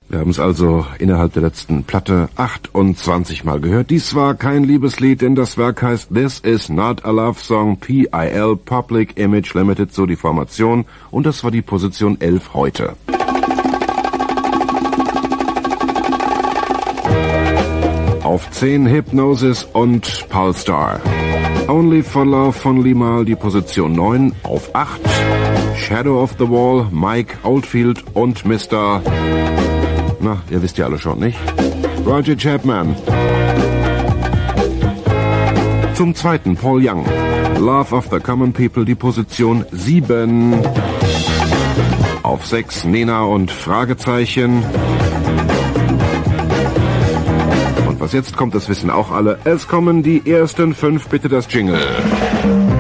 Wir haben es also innerhalb der letzten Platte 28 Mal gehört. Dies war kein Liebeslied, denn das Werk heißt This Is Not a Love Song, PIL, Public Image Limited, so die Formation. Und das war die Position 11 heute. Auf 10 Hypnosis und Polestar. Only for Love von Limahl, die Position 9. Auf 8 Shadow of the Wall, Mike Oldfield und Mr. Na, ihr wisst ja alle schon, nicht? Roger Chapman. Zum zweiten Paul Young. Love of the Common People, die Position 7. Auf 6 Nena und Fragezeichen. Und was jetzt kommt, das wissen auch alle. Es kommen die ersten 5, bitte das Jingle.